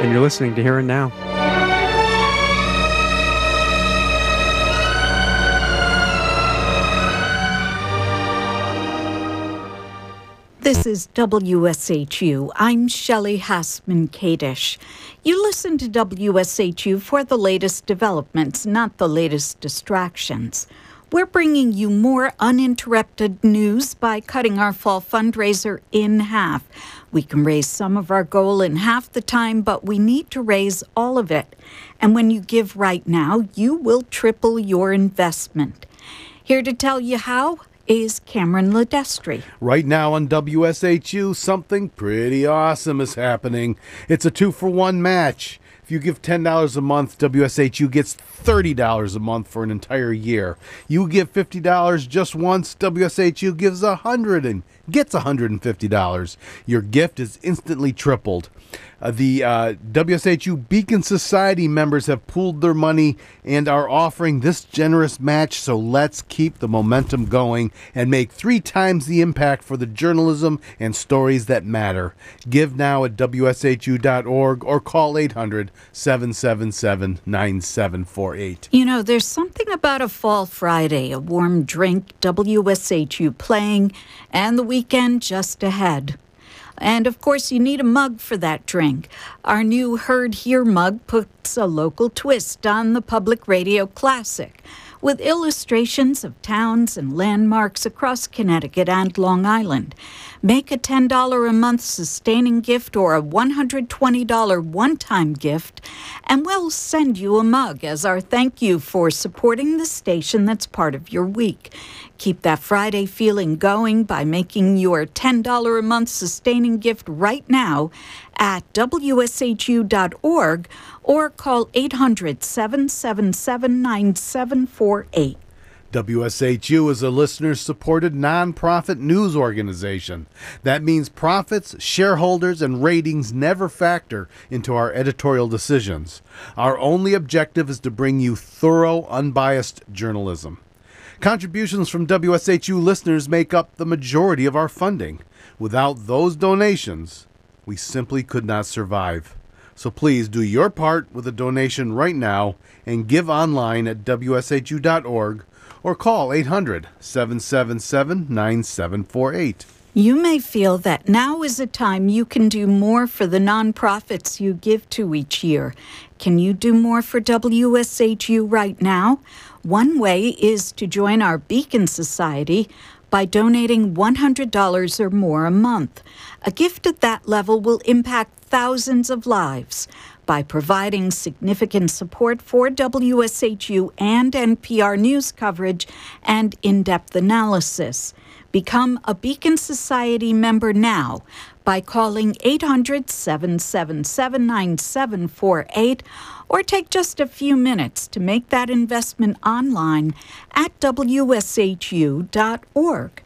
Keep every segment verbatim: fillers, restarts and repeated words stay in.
and you're listening to Here and Now. This is W S H U. I'm Shelley Hassman-Kadish. You listen to W S H U for the latest developments, not the latest distractions. We're bringing you more uninterrupted news by cutting our fall fundraiser in half. We can raise some of our goal in half the time, but we need to raise all of it. And when you give right now, you will triple your investment. Here to tell you how is Cameron Ledestri. Right now on W S H U, something pretty awesome is happening. It's a two-for-one match. If you give ten dollars a month, W S H U gets thirty dollars a month for an entire year. You give fifty dollars just once, W S H U gives one hundred dollars and gets one hundred fifty dollars. Your gift is instantly tripled. Uh, the uh, W S H U Beacon Society members have pooled their money and are offering this generous match, so let's keep the momentum going and make three times the impact for the journalism and stories that matter. Give now at W S H U dot org or call eight hundred, seven seven seven, nine seven four eight. You know, there's something about a fall Friday, a warm drink, W S H U playing, and the weekend just ahead. And, of course, you need a mug for that drink. Our new Heard Here mug puts a local twist on the public radio classic, with illustrations of towns and landmarks across Connecticut and Long Island. Make a ten dollars a month sustaining gift or a one hundred twenty dollars one-time gift, and we'll send you a mug as our thank you for supporting the station that's part of your week. Keep that Friday feeling going by making your ten dollars a month sustaining gift right now at W S H U dot org or call eight hundred, seven seven seven, nine seven four eight. W S H U is a listener-supported nonprofit news organization. That means profits, shareholders, and ratings never factor into our editorial decisions. Our only objective is to bring you thorough, unbiased journalism. Contributions from W S H U listeners make up the majority of our funding. Without those donations, we simply could not survive. So please do your part with a donation right now and give online at W S H U dot org or call eight hundred, seven seven seven, nine seven four eight. You may feel that now is a time you can do more for the nonprofits you give to each year. Can you do more for W S H U right now? One way is to join our Beacon Society by donating one hundred dollars or more a month. A gift at that level will impact thousands of lives. By providing significant support for W S H U and N P R news coverage and in-depth analysis. Become a Beacon Society member now by calling eight hundred, seven seven seven, nine seven four eight or take just a few minutes to make that investment online at W S H U dot org.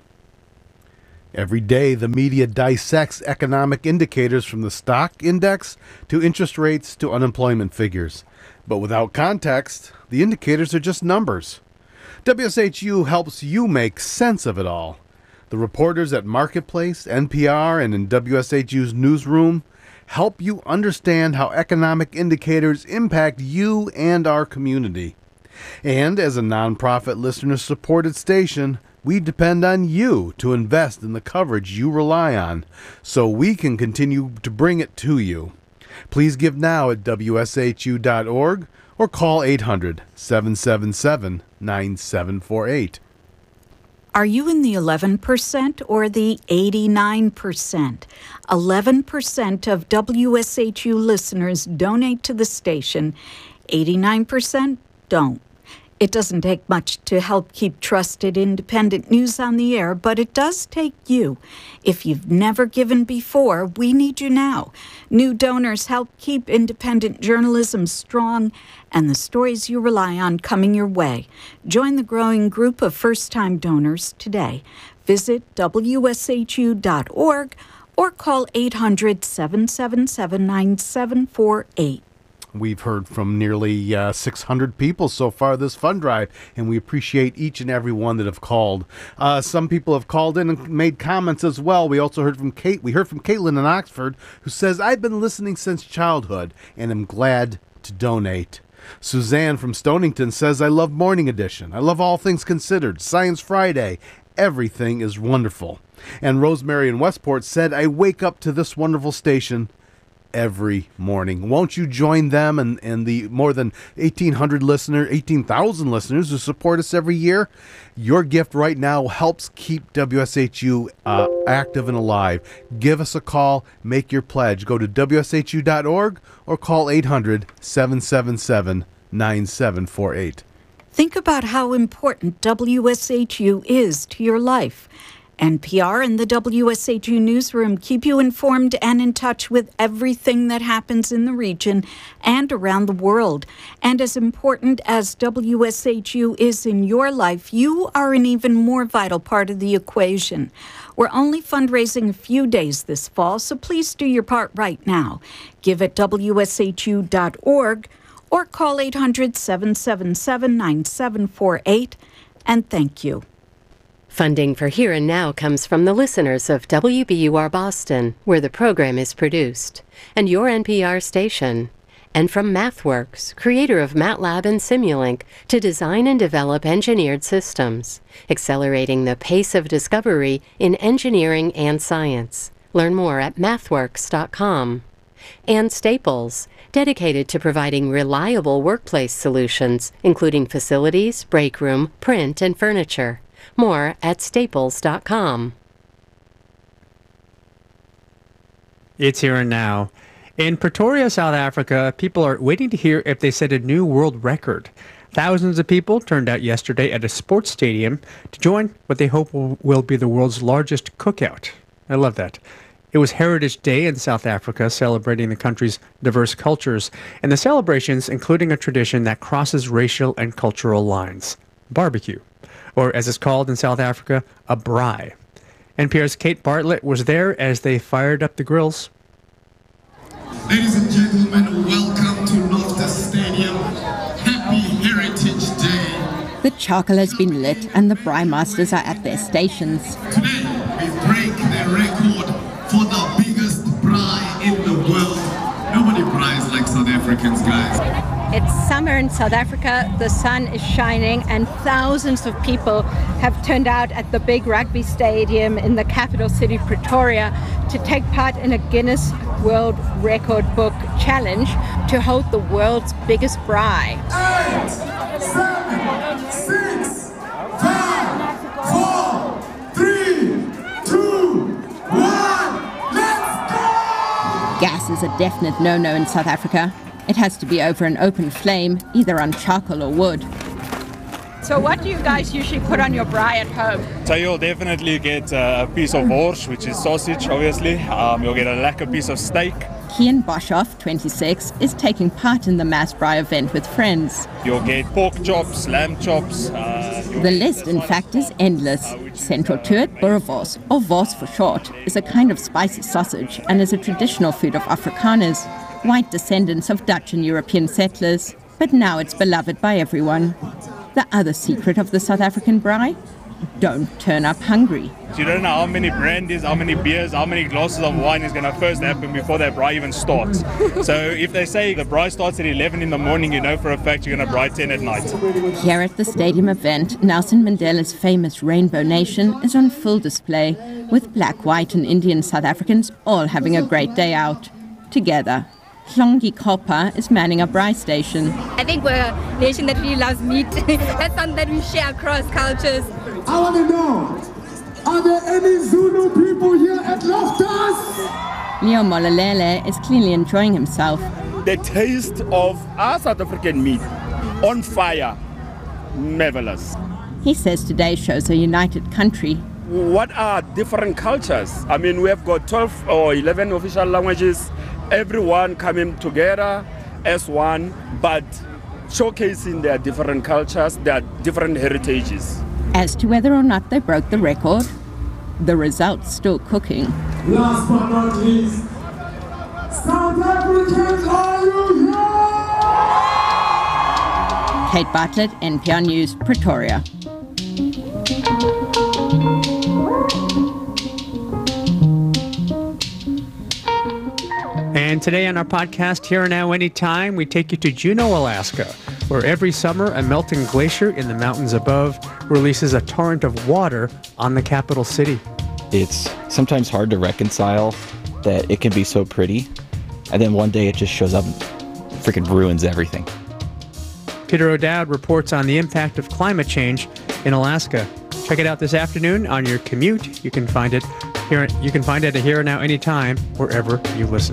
Every day, the media dissects economic indicators from the stock index to interest rates to unemployment figures. But without context, the indicators are just numbers. W S H U helps you make sense of it all. The reporters at Marketplace, N P R, and in W S H U's newsroom help you understand how economic indicators impact you and our community. And as a nonprofit listener-supported station, we depend on you to invest in the coverage you rely on so we can continue to bring it to you. Please give now at W S H U dot org or call eight hundred, seven seven seven, nine seven four eight. Are you in the eleven percent or the eighty-nine percent? eleven percent of W S H U listeners donate to the station. eighty-nine percent don't. It doesn't take much to help keep trusted independent news on the air, but it does take you. If you've never given before, we need you now. New donors help keep independent journalism strong and the stories you rely on coming your way. Join the growing group of first-time donors today. Visit W S H U dot org or call eight hundred, seven seven seven, nine seven four eight. We've heard from nearly uh, six hundred people so far this fund drive, and we appreciate each and every one that have called. Uh, some people have called in and made comments as well. We also heard from Kate. We heard from Caitlin in Oxford, who says, I've been listening since childhood, and am glad to donate. Suzanne from Stonington says, I love Morning Edition. I love All Things Considered, Science Friday. Everything is wonderful. And Rosemary in Westport said, I wake up to this wonderful station every morning. Won't you join them and, and the more than eighteen hundred listeners, eighteen thousand listeners who support us every year? Your gift right now helps keep W S H U uh, active and alive. Give us a call. Make your pledge. Go to W S H U dot org or call eight hundred, seven seven seven, nine seven four eight. Think about how important W S H U is to your life. N P R and the W S H U Newsroom keep you informed and in touch with everything that happens in the region and around the world. And as important as W S H U is in your life, you are an even more vital part of the equation. We're only fundraising a few days this fall, so please do your part right now. Give at W S H U dot org or call eight hundred, seven seven seven, nine seven four eight, and thank you. Funding for Here and Now comes from the listeners of W B U R Boston, where the program is produced, and your N P R station, and from MathWorks, creator of MATLAB and Simulink, to design and develop engineered systems, accelerating the pace of discovery in engineering and science. Learn more at mathworks dot com. And Staples, dedicated to providing reliable workplace solutions, including facilities, break room, print, and furniture. More at staples dot com. It's Here and Now. In Pretoria, South Africa, people are waiting to hear if they set a new world record. Thousands of people turned out yesterday at a sports stadium to join what they hope will, will be the world's largest cookout. I love that. It was Heritage Day in South Africa, celebrating the country's diverse cultures, and the celebrations including a tradition that crosses racial and cultural lines: barbecue. Or, as it's called in South Africa, a braai. N P R's Kate Bartlett was there as they fired up the grills. Ladies and gentlemen, welcome to Loftus Stadium. Happy Heritage Day. The charcoal has been lit and the braai masters are at their stations. Today, we break the record for the biggest braai in the world. Nobody braais like South Africans, guys. It's summer in South Africa, the sun is shining, and thousands of people have turned out at the big rugby stadium in the capital city, Pretoria, to take part in a Guinness World Record Book challenge to hold the world's biggest braai. Eight, seven, six, five, four, three, two, one, let's go! Gas is a definite no-no in South Africa. It has to be over an open flame, either on charcoal or wood. So what do you guys usually put on your braai at home? So you'll definitely get a piece of borscht, which is sausage, obviously. Um, you'll get a lekker piece of steak. Kian Boshoff, twenty-six, is taking part in the mass braai event with friends. You'll get pork chops, lamb chops. Uh, the list, in fact, is endless. Central to it, boerewors, or wors for short, is a kind of spicy sausage and is a traditional food of Afrikaners, white descendants of Dutch and European settlers, but now it's beloved by everyone. The other secret of the South African braai? Don't turn up hungry. You don't know how many brandies, how many beers, how many glasses of wine is going to first happen before that braai even starts. So if they say the braai starts at eleven in the morning, you know for a fact you're going to braai ten at night. Here at the stadium event, Nelson Mandela's famous Rainbow Nation is on full display, with black, white and Indian South Africans all having a great day out, together. Hlongi Kopa is manning a braai station. I think we're a nation that really loves meat. That's something that we share across cultures. I want to know, are there any Zulu people here at Loftus? Leo Molalele is clearly enjoying himself. The taste of our South African meat on fire, marvelous. He says today shows a united country. What are different cultures? I mean, we have got twelve or eleven official languages. Everyone coming together as one, but showcasing their different cultures, their different heritages. As to whether or not they broke the record, the result's still cooking. Last but not least, South Africans, are you here? Kate Bartlett, N P R News, Pretoria. And today on our podcast, Here and Now Anytime, we take you to Juneau, Alaska, where every summer a melting glacier in the mountains above releases a torrent of water on the capital city. It's sometimes hard to reconcile that it can be so pretty, and then one day it just shows up and freaking ruins everything. Peter O'Dowd reports on the impact of climate change in Alaska. Check it out this afternoon on your commute. You can find it here. You can find it at Here and Now Anytime wherever you listen.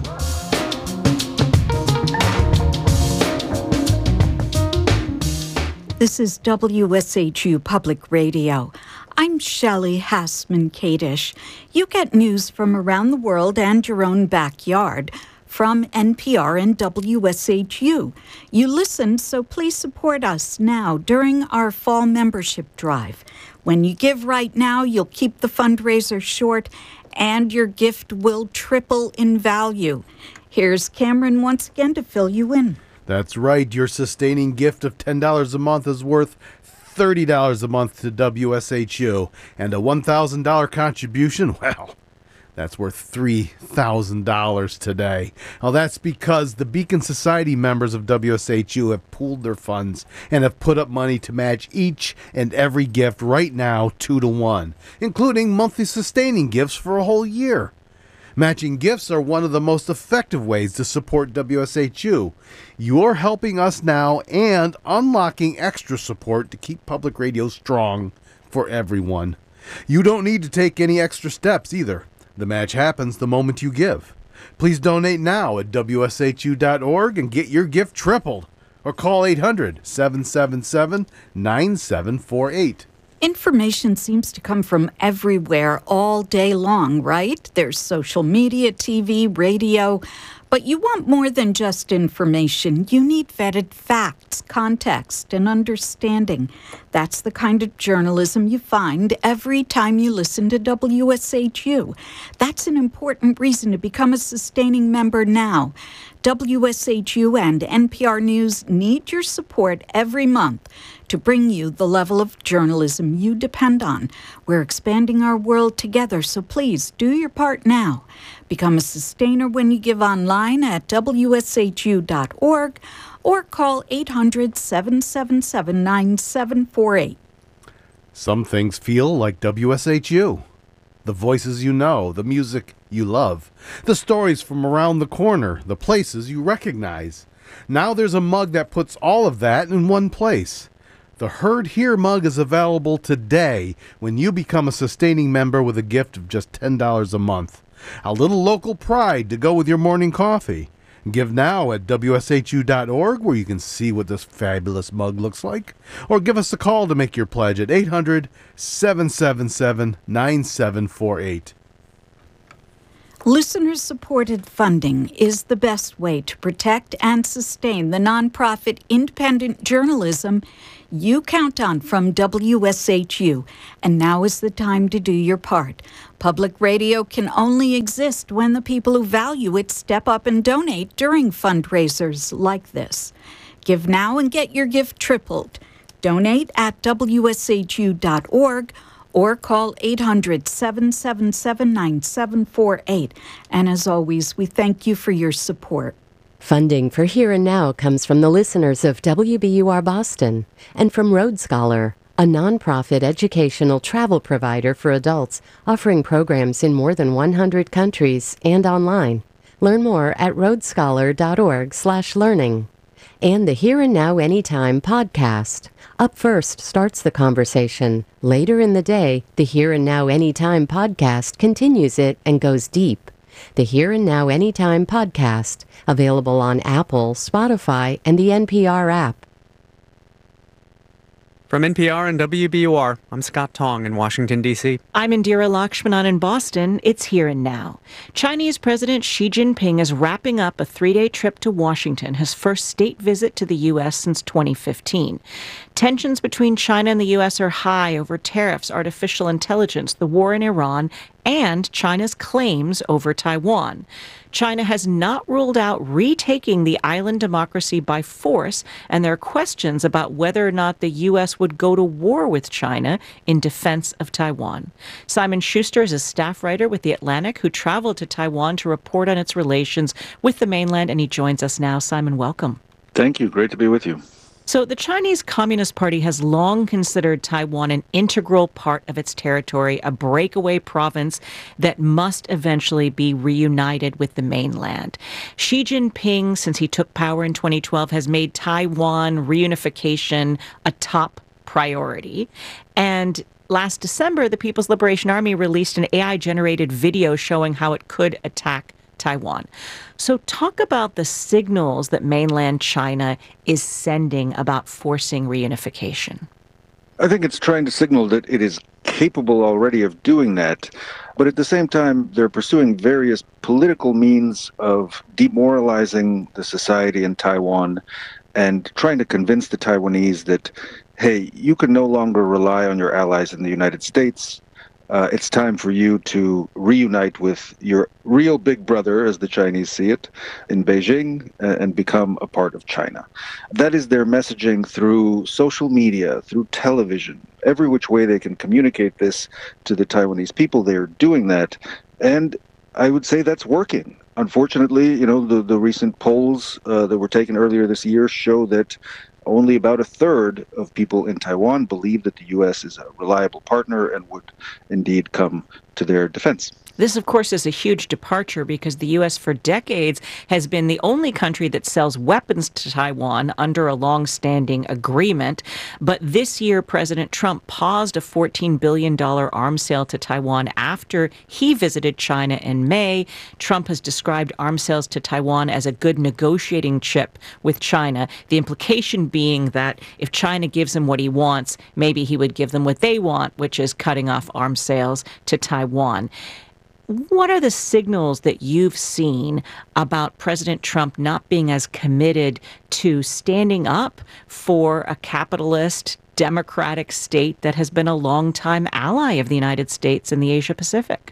This is W S H U Public Radio. I'm Shelley Hassman-Kadish. You get news from around the world and your own backyard from N P R and W S H U. You listen, so please support us now during our fall membership drive. When you give right now, you'll keep the fundraiser short and your gift will triple in value. Here's Cameron once again to fill you in. That's right. Your sustaining gift of ten dollars a month is worth thirty dollars a month to W S H U. And a one thousand dollars contribution, well, that's worth three thousand dollars today. Now, that's because the Beacon Society members of W S H U have pooled their funds and have put up money to match each and every gift right now two to one, including monthly sustaining gifts for a whole year. Matching gifts are one of the most effective ways to support W S H U. You're helping us now and unlocking extra support to keep public radio strong for everyone. You don't need to take any extra steps either. The match happens the moment you give. Please donate now at W S H U dot org and get your gift tripled. Or call eight hundred, seven seven seven, nine seven four eight. Information seems to come from everywhere all day long, right? There's social media, T V, radio. But you want more than just information. You need vetted facts, context, and understanding. That's the kind of journalism you find every time you listen to W S H U. That's an important reason to become a sustaining member now. W S H U and N P R News need your support every month to bring you the level of journalism you depend on. We're expanding our world together, so please do your part now. Become a sustainer when you give online at W S H U dot org or call eight hundred, seven seven seven, nine seven four eight. Some things feel like W S H U. The voices you know, the music you love, the stories from around the corner, the places you recognize. Now there's a mug that puts all of that in one place. The Heard Here mug is available today when you become a sustaining member with a gift of just ten dollars a month. A little local pride to go with your morning coffee. Give now at W S H U dot org, where you can see what this fabulous mug looks like. Or give us a call to make your pledge at eight hundred, seven seven seven, nine seven four eight. Listener-supported funding is the best way to protect and sustain the nonprofit independent journalism you count on from W S H U. And now is the time to do your part. Public radio can only exist when the people who value it step up and donate during fundraisers like this. Give now and get your gift tripled. Donate at W S H U dot org or call eight hundred, seven seven seven, nine seven four eight. And as always, we thank you for your support. Funding for Here and Now comes from the listeners of W B U R Boston and from Road Scholar, a nonprofit educational travel provider for adults offering programs in more than one hundred countries and online. Learn more at road scholar dot org slash learning. And the Here and Now Anytime podcast. Up first starts the conversation. Later in the day, the Here and Now Anytime podcast continues it and goes deep. The Here and Now Anytime podcast, available on Apple, Spotify, and the N P R app. From N P R and W B U R, I'm Scott Tong in Washington, D C. I'm Indira Lakshmanan in Boston. It's Here and Now. Chinese President Xi Jinping is wrapping up a three-day trip to Washington, his first state visit to the U S since twenty fifteen. Tensions between China and the U S are high over tariffs, artificial intelligence, the war in Iran, and China's claims over Taiwan. China has not ruled out retaking the island democracy by force, and there are questions about whether or not the U S would go to war with China in defense of Taiwan. Simon Schuster is a staff writer with The Atlantic who traveled to Taiwan to report on its relations with the mainland, and he joins us now. Simon, welcome. Thank you. Great to be with you. So the Chinese Communist Party has long considered Taiwan an integral part of its territory, a breakaway province that must eventually be reunited with the mainland. Xi Jinping, since he took power in twenty twelve, has made Taiwan reunification a top priority. And last December, the People's Liberation Army released an A I-generated video showing how it could attack Taiwan. So talk about the signals that mainland China is sending about forcing reunification. I think it's trying to signal that it is capable already of doing that, but at the same time, they're pursuing various political means of demoralizing the society in Taiwan and trying to convince the Taiwanese that, hey, you can no longer rely on your allies in the United States. Uh, it's time for you to reunite with your real big brother, as the Chinese see it, in Beijing, uh, and become a part of China. That is their messaging through social media, through television. Every which way they can communicate this to the Taiwanese people, they're doing that. And I would say that's working. Unfortunately, you know, the, the recent polls uh, that were taken earlier this year show that only about a third of people in Taiwan believe that the U S is a reliable partner and would indeed come to their defense. This, of course, is a huge departure because the U S for decades has been the only country that sells weapons to Taiwan under a long-standing agreement. But this year, President Trump paused a fourteen billion dollars arms sale to Taiwan after he visited China in May. Trump has described arms sales to Taiwan as a good negotiating chip with China, the implication being that if China gives him what he wants, maybe he would give them what they want, which is cutting off arms sales to Taiwan. What are the signals that you've seen about President Trump not being as committed to standing up for a capitalist, democratic state that has been a longtime ally of the United States in the Asia Pacific?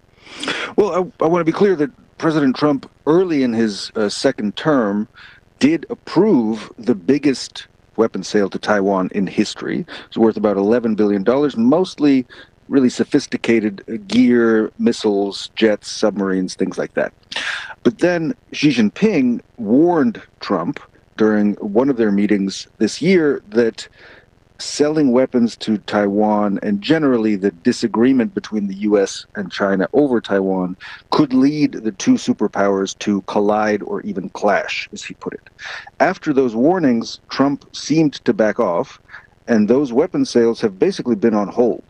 Well, I, I want to be clear that President Trump, early in his uh, second term, did approve the biggest weapons sale to Taiwan in history. It's worth about eleven billion dollars, mostly really sophisticated gear, missiles, jets, submarines, things like that. But then Xi Jinping warned Trump during one of their meetings this year that selling weapons to Taiwan and generally the disagreement between the U S and China over Taiwan could lead the two superpowers to collide or even clash, as he put it. After those warnings, Trump seemed to back off, and those weapon sales have basically been on hold.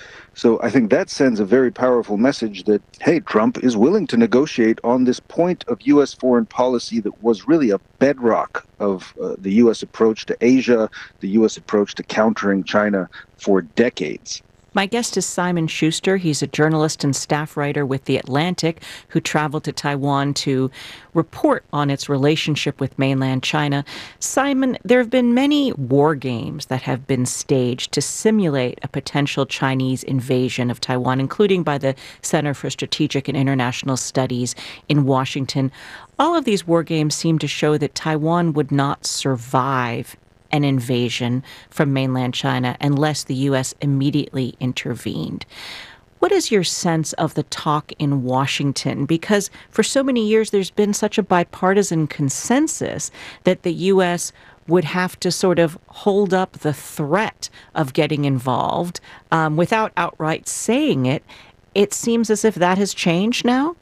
So I think that sends a very powerful message that, hey, Trump is willing to negotiate on this point of U S foreign policy that was really a bedrock of uh, the U S approach to Asia, the U S approach to countering China for decades. My guest is Simon Schuster. He's a journalist and staff writer with The Atlantic who traveled to Taiwan to report on its relationship with mainland China. Simon, there have been many war games that have been staged to simulate a potential Chinese invasion of Taiwan, including by the Center for Strategic and International Studies in Washington. All of these war games seem to show that Taiwan would not survive an invasion from mainland China unless the U S immediately intervened. What is your sense of the talk in Washington? Because for so many years, there's been such a bipartisan consensus that the U S would have to sort of hold up the threat of getting involved um, without outright saying it. It seems as if that has changed now.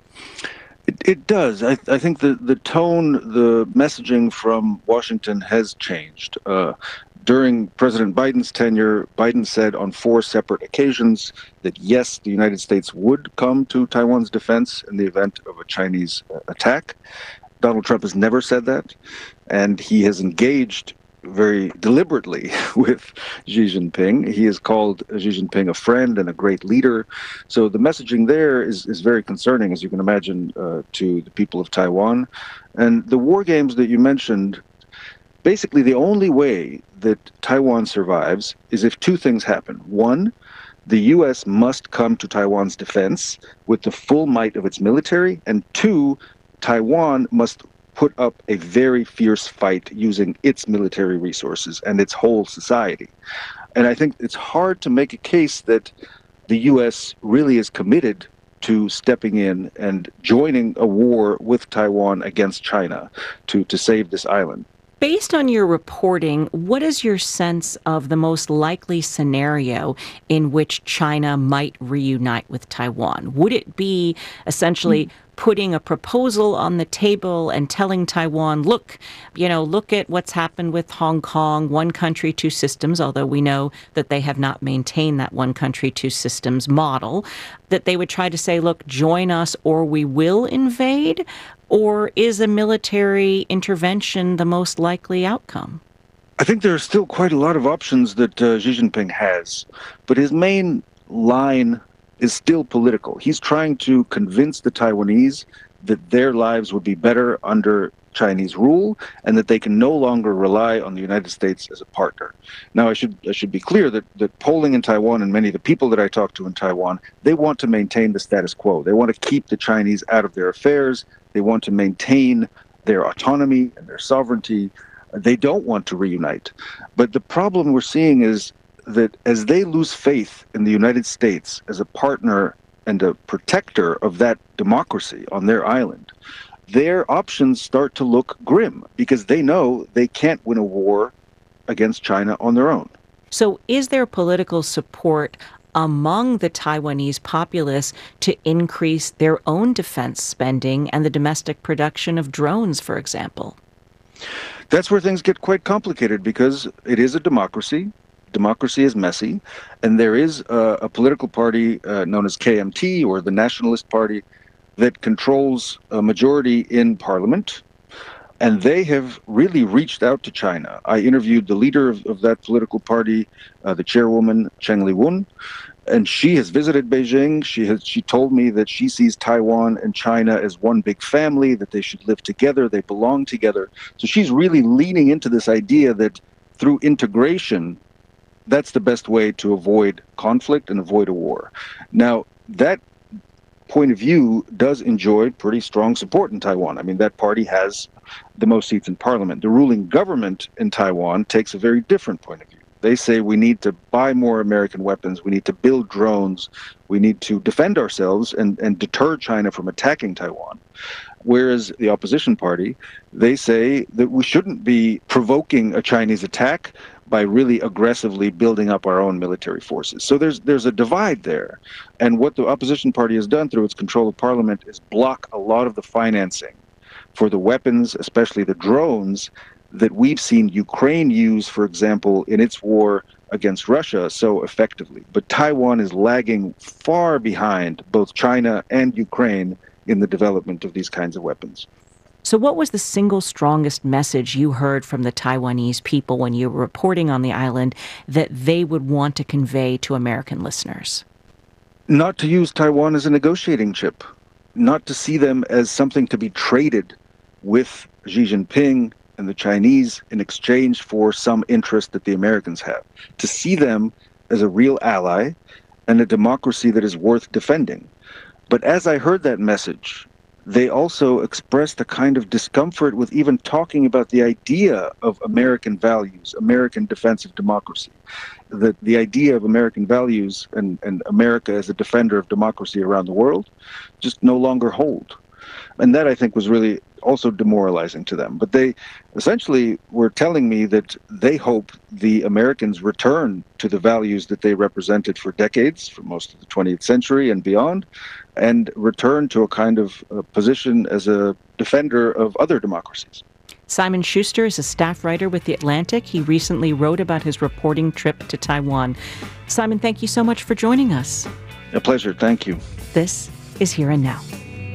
It, it does. I, I think the, the tone, the messaging from Washington has changed. Uh, during President Biden's tenure, Biden said on four separate occasions that, yes, the United States would come to Taiwan's defense in the event of a Chinese uh, attack. Donald Trump has never said that, and he has engaged very deliberately with Xi Jinping. He has called Xi Jinping a friend and a great leader. So the messaging there is, is very concerning, as you can imagine, uh, to the people of Taiwan. And the war games that you mentioned, basically the only way that Taiwan survives is if two things happen. One, the U S must come to Taiwan's defense with the full might of its military, and two, Taiwan must put up a very fierce fight using its military resources and its whole society. And I think it's hard to make a case that the U S really is committed to stepping in and joining a war with Taiwan against China to, to save this island. Based on your reporting, what is your sense of the most likely scenario in which China might reunite with Taiwan? Would it be essentially mm. putting a proposal on the table and telling Taiwan, look, you know, look at what's happened with Hong Kong, one country, two systems, although we know that they have not maintained that one country, two systems model, that they would try to say, look, join us or we will invade? Or is a military intervention the most likely outcome? I think there are still quite a lot of options that uh, Xi Jinping has, but his main line is still political. He's trying to convince the Taiwanese that their lives would be better under Chinese rule and that they can no longer rely on the United States as a partner. Now, I should I should be clear that, that polling in Taiwan and many of the people that I talk to in Taiwan, they want to maintain the status quo. They want to keep the Chinese out of their affairs. They want to maintain their autonomy and their sovereignty. They don't want to reunite. But the problem we're seeing is that as they lose faith in the United States as a partner and a protector of that democracy on their island, their options start to look grim because they know they can't win a war against China on their own. So is there political support among the Taiwanese populace to increase their own defense spending and the domestic production of drones, for example? That's where things get quite complicated because it is a democracy. Democracy is messy, and there is a, a political party uh, known as K M T, or the Nationalist Party, that controls a majority in parliament, and they have really reached out to China. I interviewed the leader of, of that political party, uh, the chairwoman, Cheng Li-wen, and she has visited Beijing. She has she told me that she sees Taiwan and China as one big family, that they should live together, they belong together. So she's really leaning into this idea that through integration, that's the best way to avoid conflict and avoid a war. Now, that point of view does enjoy pretty strong support in Taiwan. I mean, that party has the most seats in parliament. The ruling government in Taiwan takes a very different point of view. They say we need to buy more American weapons, we need to build drones, we need to defend ourselves and, and deter China from attacking Taiwan. Whereas the opposition party, they say that we shouldn't be provoking a Chinese attack by really aggressively building up our own military forces. So there's there's a divide there. And what the opposition party has done through its control of parliament is block a lot of the financing for the weapons, especially the drones, that we've seen Ukraine use, for example, in its war against Russia so effectively. But Taiwan is lagging far behind both China and Ukraine in the development of these kinds of weapons. So what was the single strongest message you heard from the Taiwanese people when you were reporting on the island that they would want to convey to American listeners? Not to use Taiwan as a negotiating chip, not to see them as something to be traded with Xi Jinping and the Chinese in exchange for some interest that the Americans have, to see them as a real ally and a democracy that is worth defending. But as I heard that message, they also expressed a kind of discomfort with even talking about the idea of American values, American defensive democracy. The, the idea of American values and, and America as a defender of democracy around the world just no longer hold. And that, I think, was really also demoralizing to them. But they essentially were telling me that they hope the Americans return to the values that they represented for decades, for most of the twentieth century and beyond, and return to a kind of uh, position as a defender of other democracies. Simon Schuster is a staff writer with The Atlantic. He recently wrote about his reporting trip to Taiwan. Simon, thank you so much for joining us. A pleasure. Thank you. This is Here and Now.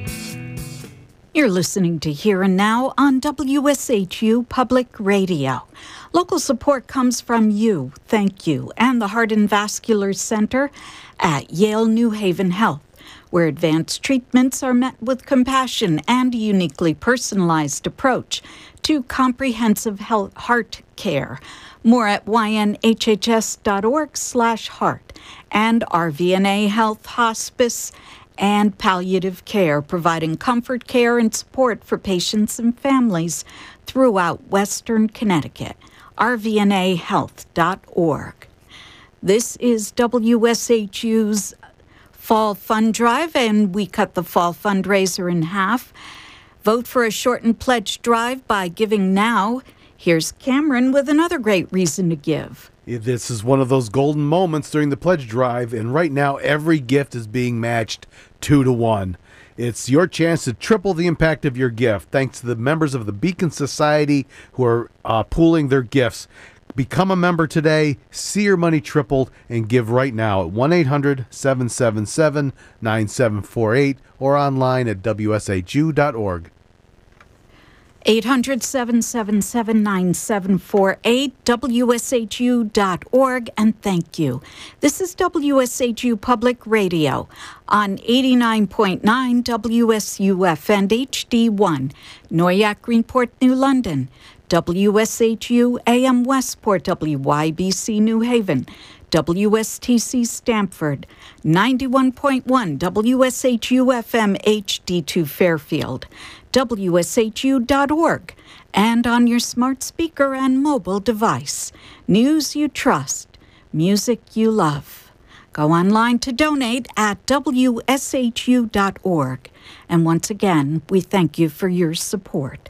You're listening to Here and Now on W S H U Public Radio. Local support comes from you, thank you, and the Heart and Vascular Center at Yale New Haven Health, where advanced treatments are met with compassion and a uniquely personalized approach to comprehensive health, heart care. More at y n h h s dot org slash heart. And R V N A Health Hospice and Palliative Care, providing comfort care and support for patients and families throughout Western Connecticut. R V N A health dot org. This is W S H U's Fall Fund Drive, and we cut the fall fundraiser in half. Vote for a shortened pledge drive by giving now. Here's Cameron with another great reason to give. This is one of those golden moments during the pledge drive, and right now every gift is being matched two to one. It's your chance to triple the impact of your gift thanks to the members of the Beacon Society who are uh, pooling their gifts. Become a member today, see your money tripled, and give right now at one eight hundred seven seven seven nine seven four eight or online at w s h u dot org. eight hundred seven seven seven nine seven four eight, w s h u dot org, and thank you. This is W S H U Public Radio on eighty-nine point nine W S U F and H D one, Noyak, Greenport, New London, W S H U A M Westport, W Y B C New Haven, W S T C Stamford, ninety-one point one W S H U F M H D two Fairfield, w s h u dot org, and on your smart speaker and mobile device. News you trust, music you love. Go online to donate at w s h u dot org. And once again, we thank you for your support.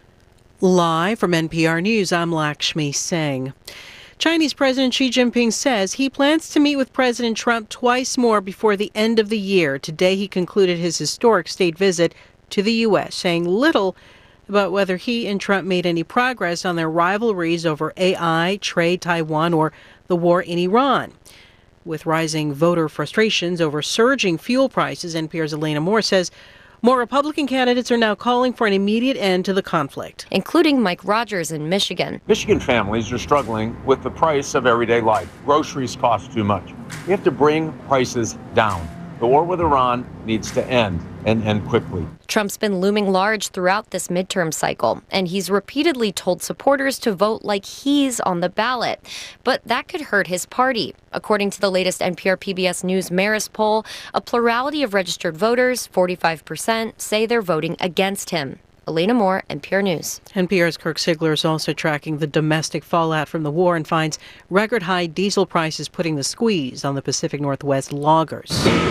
Live from N P R News, I'm Lakshmi Singh. Chinese President Xi Jinping says he plans to meet with President Trump twice more before the end of the year. Today he concluded his historic state visit to the U S, saying little about whether he and Trump made any progress on their rivalries over A I, trade, Taiwan, or the war in Iran. With rising voter frustrations over surging fuel prices, N P R's Elena Moore says more Republican candidates are now calling for an immediate end to the conflict, including Mike Rogers in Michigan. Michigan families are struggling with the price of everyday life. Groceries cost too much. We have to bring prices down. The war with Iran needs to end, and end quickly. Trump's been looming large throughout this midterm cycle, and he's repeatedly told supporters to vote like he's on the ballot. But that could hurt his party. According to the latest N P R P B S News Marist poll, a plurality of registered voters, forty-five percent, say they're voting against him. Elena Moore, N P R News. N P R's Kirk Sigler is also tracking the domestic fallout from the war and finds record-high diesel prices putting the squeeze on the Pacific Northwest loggers.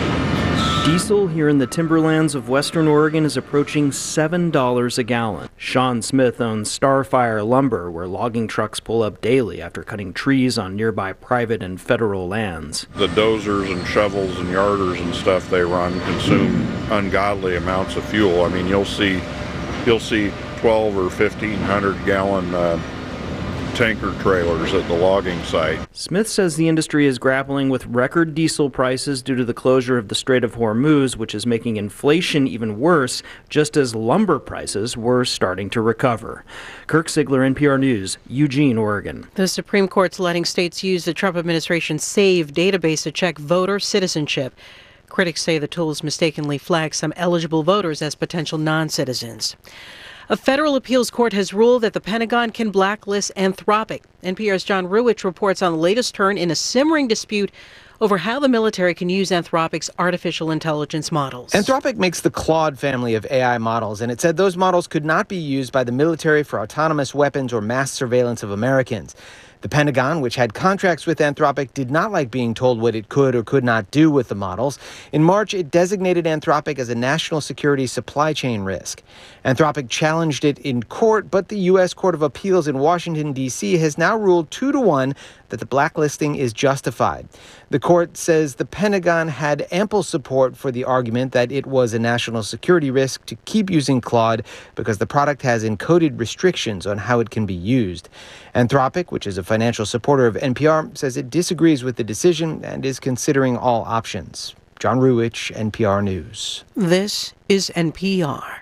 Diesel here in the timberlands of Western Oregon is approaching seven dollars a gallon. Sean Smith owns Starfire Lumber, where logging trucks pull up daily after cutting trees on nearby private and federal lands. The dozers and shovels and yarders and stuff they run consume ungodly amounts of fuel. I mean, you'll see, you'll see twelve or fifteen hundred gallon uh, tanker trailers at the logging site. Smith says the industry is grappling with record diesel prices due to the closure of the Strait of Hormuz, which is making inflation even worse, just as lumber prices were starting to recover. Kirk Sigler, N P R News, Eugene, Oregon. The Supreme Court's letting states use the Trump administration's SAVE database to check voter citizenship. Critics say the tools mistakenly flag some eligible voters as potential non-citizens. A federal appeals court has ruled that the Pentagon can blacklist Anthropic. N P R's John Ruwitch reports on the latest turn in a simmering dispute over how the military can use Anthropic's artificial intelligence models. Anthropic makes the Claude family of A I models, and it said those models could not be used by the military for autonomous weapons or mass surveillance of Americans. The Pentagon, which had contracts with Anthropic, did not like being told what it could or could not do with the models. In March, it designated Anthropic as a national security supply chain risk. Anthropic challenged it in court, but the U S Court of Appeals in Washington, D C has now ruled two to one that the blacklisting is justified. The court says the Pentagon had ample support for the argument that it was a national security risk to keep using Claude because the product has encoded restrictions on how it can be used. Anthropic, which is a financial supporter of N P R, says it disagrees with the decision and is considering all options. John Ruwitch, N P R News. This is N P R.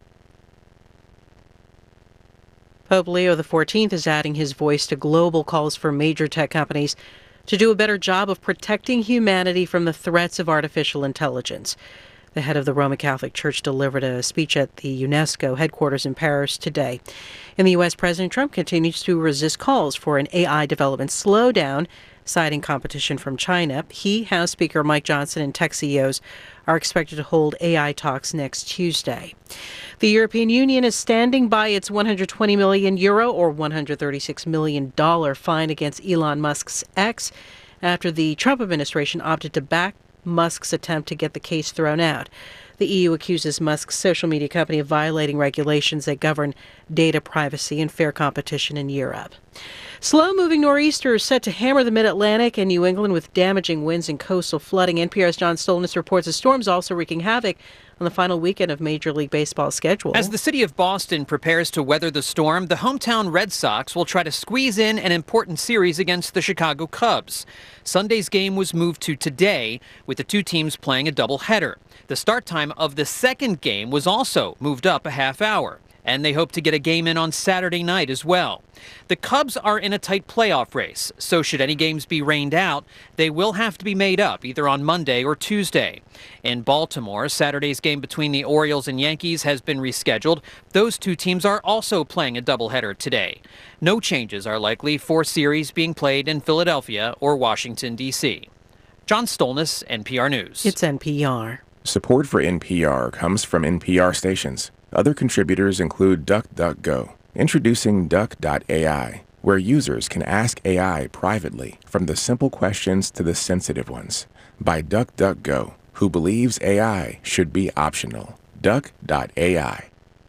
Pope Leo the fourteenth is adding his voice to global calls for major tech companies to do a better job of protecting humanity from the threats of artificial intelligence. The head of the Roman Catholic Church delivered a speech at the UNESCO headquarters in Paris today. In the U S, President Trump continues to resist calls for an A I development slowdown, citing competition from China. He, House Speaker Mike Johnson, and tech C E Os are expected to hold A I talks next Tuesday. The European Union is standing by its one hundred twenty million euro or one hundred thirty-six million dollars fine against Elon Musk's X after the Trump administration opted to back Musk's attempt to get the case thrown out. The E U accuses Musk's social media company of violating regulations that govern data privacy and fair competition in Europe. Slow-moving nor'easter is set to hammer the mid-Atlantic and New England with damaging winds and coastal flooding. N P R's John Stolness reports the storm's also wreaking havoc on the final weekend of Major League Baseball's schedule. As the city of Boston prepares to weather the storm, the hometown Red Sox will try to squeeze in an important series against the Chicago Cubs. Sunday's game was moved to today, with the two teams playing a doubleheader. The start time of the second game was also moved up a half hour, and they hope to get a game in on Saturday night as well. The Cubs are in a tight playoff race, so should any games be rained out, they will have to be made up either on Monday or Tuesday. In Baltimore, Saturday's game between the Orioles and Yankees has been rescheduled. Those two teams are also playing a doubleheader today. No changes are likely for series being played in Philadelphia or Washington, D C John Stolness, N P R News. It's N P R. Support for N P R comes from N P R stations. Other contributors include DuckDuckGo, introducing Duck dot A I, where users can ask A I privately, from the simple questions to the sensitive ones, by DuckDuckGo, who believes A I should be optional. Duck dot A I.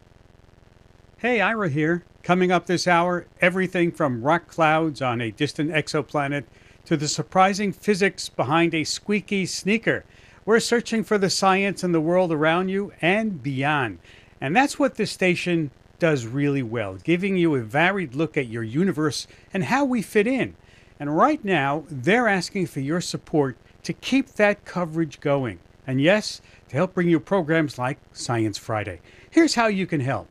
Hey, Ira here. Coming up this hour, everything from rock clouds on a distant exoplanet to the surprising physics behind a squeaky sneaker. We're searching for the science in the world around you and beyond. And that's what this station does really well, giving you a varied look at your universe and how we fit in. And right now, they're asking for your support to keep that coverage going. And yes, to help bring you programs like Science Friday. Here's how you can help.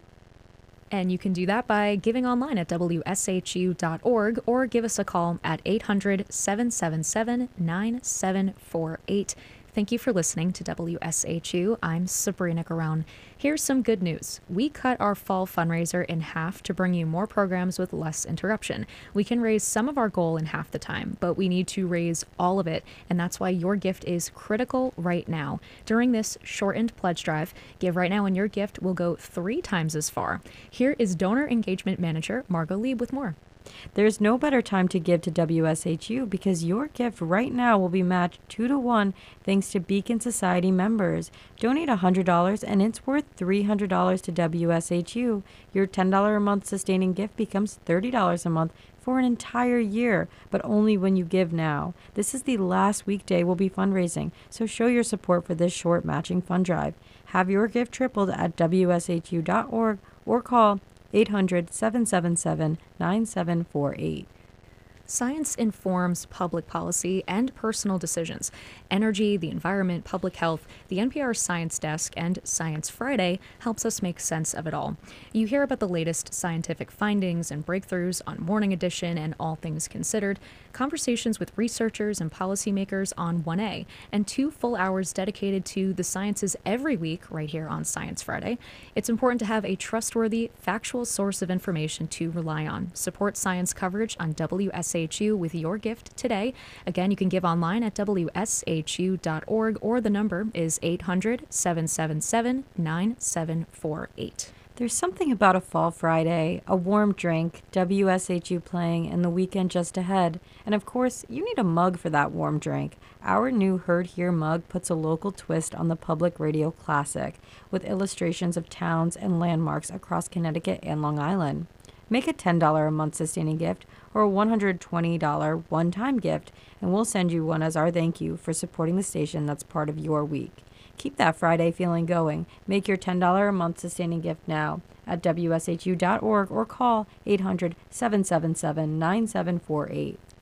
And you can do that by giving online at W S H U dot org or give us a call at eight hundred, seven seven seven, nine seven four eight. Thank you for listening to W S H U. I'm Sabrina Garone. Here's some good news. We cut our fall fundraiser in half to bring you more programs with less interruption. We can raise some of our goal in half the time, but we need to raise all of it, and that's why your gift is critical right now. During this shortened pledge drive, give right now and your gift will go three times as far. Here is Donor Engagement Manager Margot Lieb with more. There's no better time to give to W S H U because your gift right now will be matched two to one thanks to Beacon Society members. Donate one hundred dollars and it's worth three hundred dollars to W S H U. Your ten dollars a month sustaining gift becomes thirty dollars a month for an entire year, but only when you give now. This is the last weekday we'll be fundraising, so show your support for this short matching fund drive. Have your gift tripled at W S H U dot org or call eight hundred, seven seven seven, nine seven four eight. Science informs public policy and personal decisions. Energy, the environment, public health, the N P R Science Desk, and Science Friday helps us make sense of it all. You hear about the latest scientific findings and breakthroughs on Morning Edition and All Things Considered, conversations with researchers and policymakers on one A, and two full hours dedicated to the sciences every week right here on Science Friday. It's important to have a trustworthy, factual source of information to rely on. Support science coverage on W S H U with your gift today. Again, you can give online at W S H U dot org or the number is eight hundred, seven seven seven, nine seven four eight. There's something about a fall Friday, a warm drink, W S H U playing, and the weekend just ahead. And of course, you need a mug for that warm drink. Our new Heard Here mug puts a local twist on the public radio classic, with illustrations of towns and landmarks across Connecticut and Long Island. Make a ten dollars a month sustaining gift or a one hundred twenty dollars one-time gift, and we'll send you one as our thank you for supporting the station that's part of your week. Keep that Friday feeling going. Make your ten dollars a month sustaining gift now at W S H U dot org or call eight hundred, seven seven seven, nine seven four eight.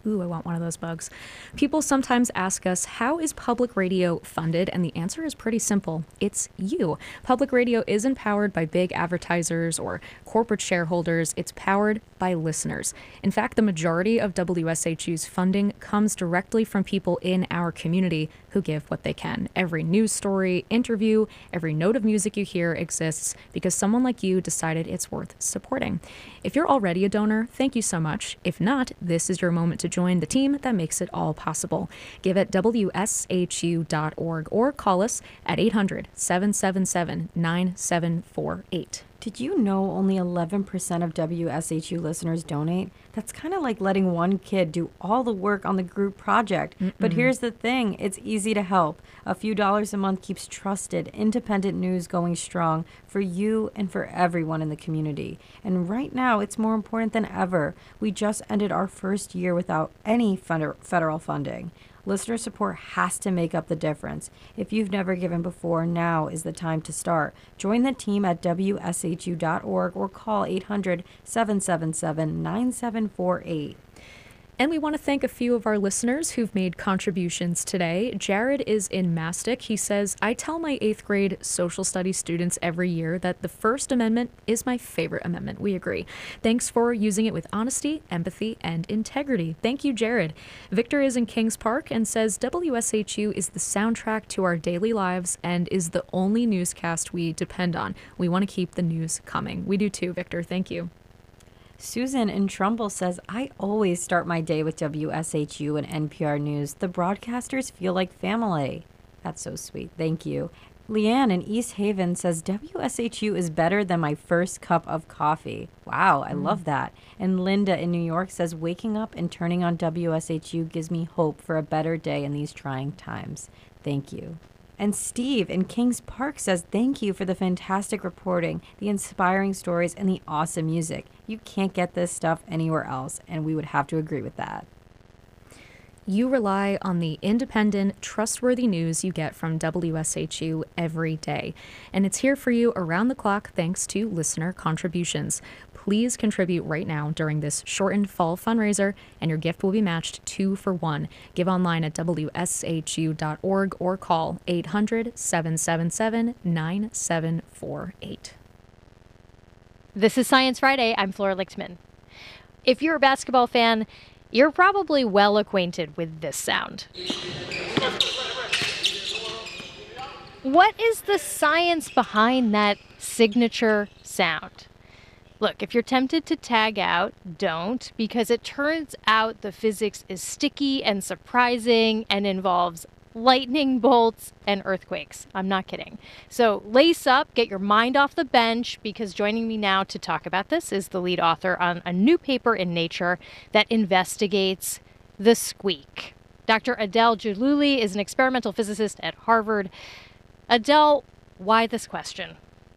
Ooh, I want one of those bugs. People sometimes ask us, how is public radio funded? And the answer is pretty simple. It's you. Public radio isn't powered by big advertisers or corporate shareholders. It's powered by listeners. In fact, the majority of W S H U's funding comes directly from people in our community who give what they can. Every news story, interview, every note of music you hear exists because someone like you decided it's worth supporting. If you're already a donor, thank you so much. If not, this is your moment to join the team that makes it all possible. Give at W S H U dot org or call us at eight hundred, seven seven seven, nine seven four eight. Did you know only eleven percent of W S H U listeners donate? That's kind of like letting one kid do all the work on the group project. Mm-mm. But here's the thing, it's easy to help. A few dollars a month keeps trusted, independent news going strong for you and for everyone in the community. And right now, it's more important than ever. We just ended our first year without any federal funding. Listener support has to make up the difference. If you've never given before, now is the time to start. Join the team at W S H U dot org or call eight hundred, seven seven seven, nine seven four eight. And we want to thank a few of our listeners who've made contributions today. Jared is in Mastic. He says, I tell my eighth grade social studies students every year that the First Amendment is my favorite amendment. We agree. Thanks for using it with honesty, empathy, and integrity. Thank you, Jared. Victor is in Kings Park and says W S H U is the soundtrack to our daily lives and is the only newscast we depend on. We want to keep the news coming. We do too, Victor. Thank you. Susan in Trumbull says, I always start my day with W S H U and N P R News. The broadcasters feel like family. That's so sweet. Thank you. Leanne in East Haven says, W S H U is better than my first cup of coffee. Wow, I mm. love that. And Linda in New York says, waking up and turning on W S H U gives me hope for a better day in these trying times. Thank you. And Steve in Kings Park says, thank you for the fantastic reporting, the inspiring stories, and the awesome music. You can't get this stuff anywhere else, and we would have to agree with that. You rely on the independent, trustworthy news you get from W S H U every day. And it's here for you around the clock thanks to listener contributions. Please contribute right now during this shortened fall fundraiser, and your gift will be matched two for one. Give online at W S H U dot org or call eight hundred, seven seven seven, nine seven four eight. This is Science Friday. I'm Flora Lichtman. If you're a basketball fan, you're probably well acquainted with this sound. What is the science behind that signature sound? Look, if you're tempted to tag out, don't, because it turns out the physics is sticky and surprising and involves lightning bolts and earthquakes. I'm not kidding. So lace up, get your mind off the bench, because joining me now to talk about this is the lead author on a new paper in Nature that investigates the squeak. Doctor Adele Jallouli is an experimental physicist at Harvard. Adele, why this question?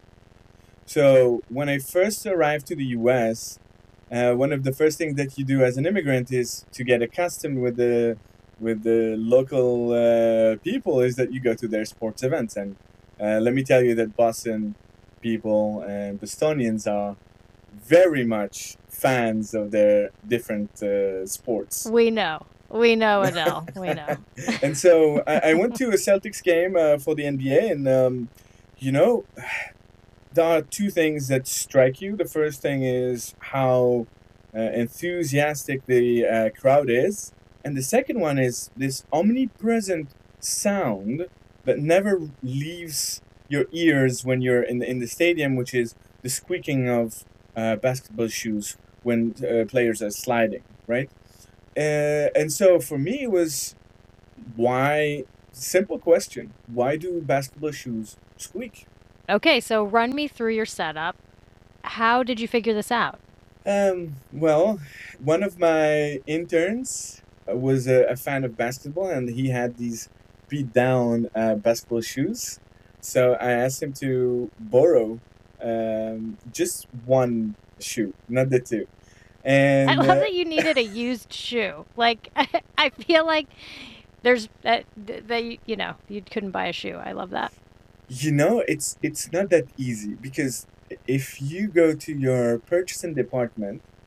So when I first arrived to the U S, uh, one of the first things that you do as an immigrant is to get accustomed with the with the local uh, people is that you go to their sports events. And uh, let me tell you that Boston people and Bostonians are very much fans of their different uh, sports. We know. We know, Adele. We know. And so I, I went to a Celtics game uh, for the N B A, and, um, you know, there are two things that strike you. The first thing is how uh, enthusiastic the uh, crowd is. And the second one is this omnipresent sound that never leaves your ears when you're in the, in the stadium, which is the squeaking of uh, basketball shoes when uh, players are sliding, right? Uh, and so for me, it was why, simple question, why do basketball shoes squeak? Okay, so run me through your setup. How did you figure this out? Um, well, one of my interns was a, a fan of basketball, and he had these beat down uh, basketball shoes. So I asked him to borrow um, just one shoe, not the two. And I love uh, that you needed a used shoe. Like, I feel like there's that, that you, you know, you couldn't buy a shoe. I love that. You know, it's it's not that easy, because if you go to your purchasing department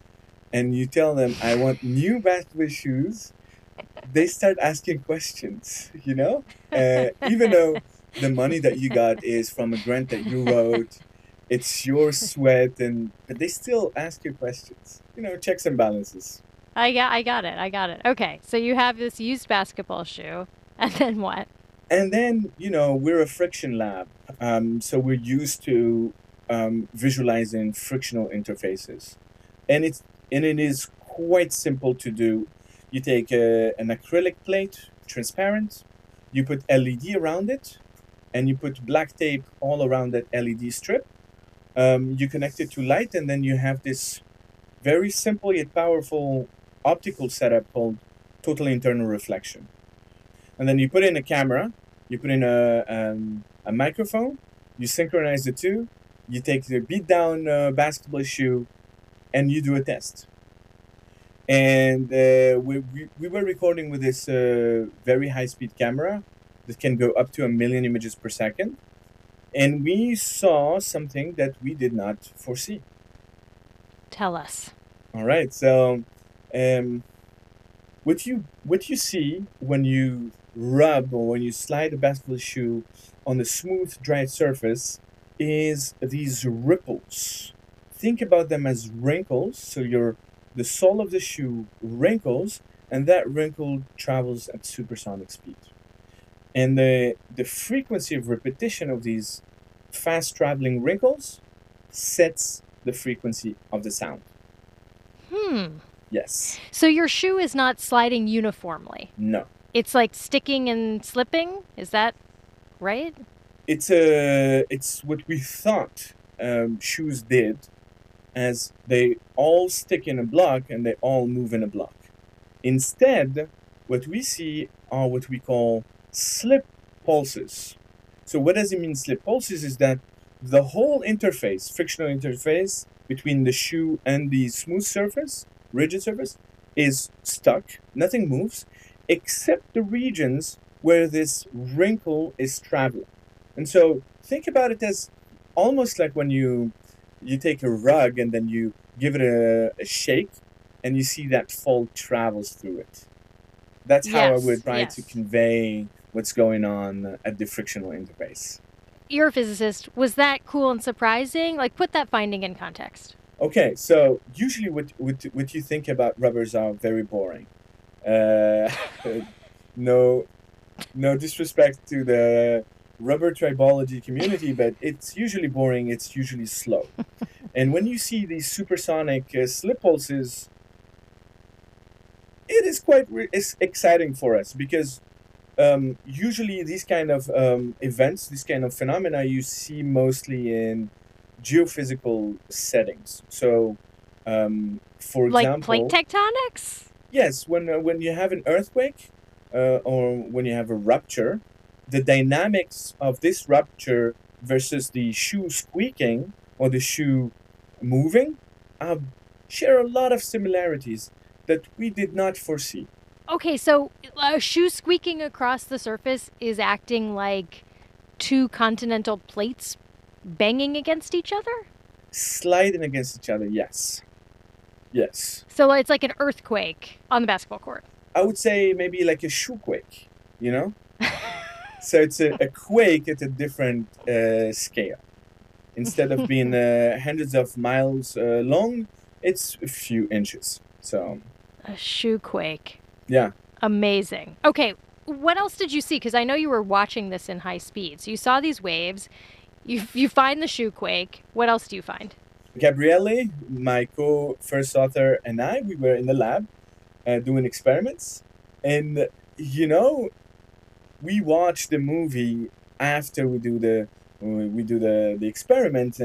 and you tell them, I want new basketball shoes, they start asking questions, you know? Uh, even though the money that you got is from a grant that you wrote, it's your sweat, and but they still ask you questions. You know, checks and balances. I got, I got it. I got it. Okay, so you have this used basketball shoe, and then what? And then, you know, we're a friction lab, um, so we're used to um, visualizing frictional interfaces, and it's and it is quite simple to do. You take a, an acrylic plate, transparent, you put L E D around it, and you put black tape all around that L E D strip. Um, you connect it to light, and then you have this very simple yet powerful optical setup called total internal reflection. And then you put in a camera, you put in a, um, a microphone, you synchronize the two, you take the beat down uh, basketball shoe, and you do a test. And uh, we, we, we were recording with this uh, very high speed camera that can go up to a million images per second. And we saw something that we did not foresee. Tell us. All right. So um, what you what you see when you rub or when you slide a basketball shoe on a smooth, dry surface is these ripples. Think about them as wrinkles. So your the sole of the shoe wrinkles, and that wrinkle travels at supersonic speed. And the, the frequency of repetition of these fast-traveling wrinkles sets the frequency of the sound. Hmm. Yes. So your shoe is not sliding uniformly. No. It's like sticking and slipping. Is that right? It's a. It's what we thought um, shoes did, as they all stick in a block and they all move in a block. Instead, what we see are what we call slip pulses. So what does it mean, slip pulses? Is that the whole interface, frictional interface between the shoe and the smooth surface, rigid surface, is stuck. Nothing moves except the regions where this wrinkle is traveling. And so think about it as almost like when you you take a rug and then you give it a, a shake and you see that fold travels through it. That's how Yes, I would try yes. to convey what's going on at the frictional interface. You're a physicist. Was that cool and surprising? Like, put that finding in context. Okay, so usually what, what, what you think about rubbers are very boring. Uh, no, no disrespect to the rubber tribology community, but it's usually boring, it's usually slow. And when you see these supersonic uh, slip pulses, it is quite re- it's exciting for us because um, usually these kind of um, events, these kind of phenomena, you see mostly in geophysical settings. So, um, for Like example, plate tectonics? yes, when uh, when you have an earthquake uh, or when you have a rupture, the dynamics of this rupture versus the shoe squeaking or the shoe moving uh, share a lot of similarities that we did not foresee. Okay, so a shoe squeaking across the surface is acting like two continental plates banging against each other? Sliding against each other, yes. Yes. So it's like an earthquake on the basketball court. I would say maybe like a shoe quake, you know? So it's a, a quake at a different uh, scale. Instead of being uh, hundreds of miles uh, long, it's a few inches. So, A shoe quake. yeah. Amazing. Okay, what else did you see? Because I know you were watching this in high speed. So you saw these waves. You you find the shoe quake. What else do you find? Gabriele, my co-first author, and I, we were in the lab uh, doing experiments. And, you know, we watch the movie after we do the we do the, the experiment.